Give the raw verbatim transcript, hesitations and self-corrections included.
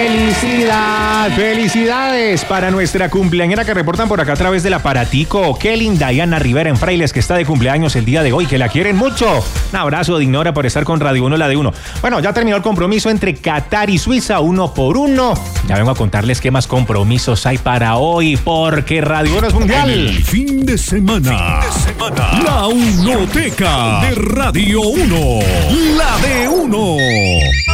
Felicidad, felicidades para nuestra cumpleañera que reportan por acá a través del aparatico, Kelly Diana Rivera en Frailes, que está de cumpleaños el día de hoy, que la quieren mucho. Un abrazo de Ignora por estar con Radio uno, la de uno. Bueno, ya terminó el compromiso entre Qatar y Suiza, uno por uno. Ya vengo a contarles qué más compromisos hay para hoy, porque Radio uno es mundial. El fin de semana, fin de semana. La Unoteca de Radio uno, la de uno.